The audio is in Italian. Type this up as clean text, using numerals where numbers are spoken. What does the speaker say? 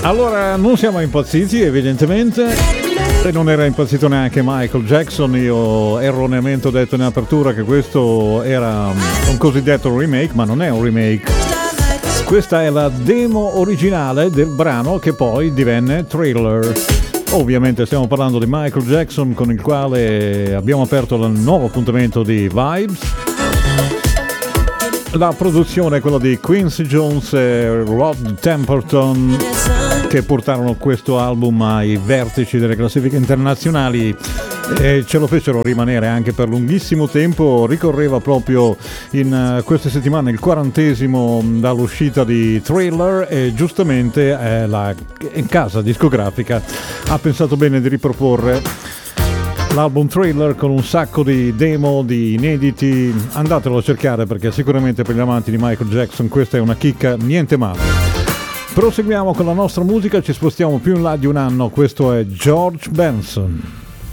Allora, non siamo impazziti evidentemente, e non era impazzito neanche Michael Jackson. Io erroneamente ho detto in apertura che questo era un cosiddetto remake, ma non è un remake. Questa è la demo originale del brano che poi divenne Thriller. Ovviamente stiamo parlando di Michael Jackson, con il quale abbiamo aperto il nuovo appuntamento di Vibes. La produzione è quella di Quincy Jones e Rod Temperton, che portarono questo album ai vertici delle classifiche internazionali e ce lo fecero rimanere anche per lunghissimo tempo. Ricorreva proprio in queste settimane il 40° dall'uscita di Thriller e giustamente la casa discografica ha pensato bene di riproporre l'album Thriller con un sacco di demo, di inediti. Andatelo a cercare perché sicuramente per gli amanti di Michael Jackson questa è una chicca niente male. Proseguiamo con la nostra musica, ci spostiamo più in là di un anno. Questo è George Benson.